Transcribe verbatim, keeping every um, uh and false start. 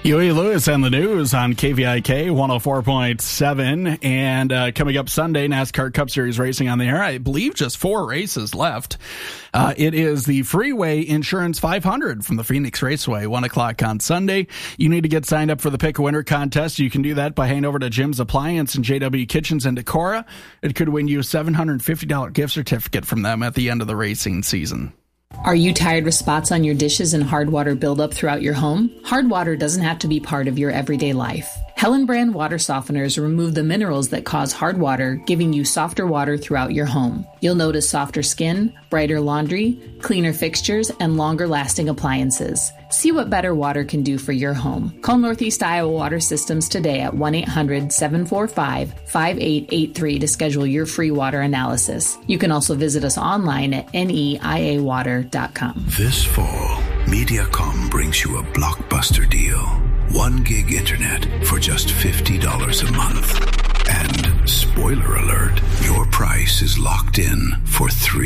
Huey Lewis and the news on K V I K one oh four point seven. And uh, coming up Sunday, NASCAR Cup Series racing on the air. I believe just four races left. Uh, it is the Freeway Insurance five hundred from the Phoenix Raceway, one o'clock on Sunday. You need to get signed up for the Pick a Winner contest. You can do that by heading over to Jim's Appliance and J W Kitchens in Decorah. It could win you a seven hundred fifty dollars gift certificate from them at the end of the racing season. Are you tired with spots on your dishes and hard water buildup throughout your home? Hard water doesn't have to be part of your everyday life. Helen Brand water softeners remove the minerals that cause hard water, giving you softer water throughout your home. You'll notice softer skin, brighter laundry, cleaner fixtures, and longer-lasting appliances. See what better water can do for your home. Call Northeast Iowa Water Systems today at one eight hundred seven four five five eight eight three to schedule your free water analysis. You can also visit us online at N E I A water dot com. This fall, Mediacom brings you a blockbuster deal. One gig internet for just fifty dollars a month. And spoiler alert, your price is locked in for three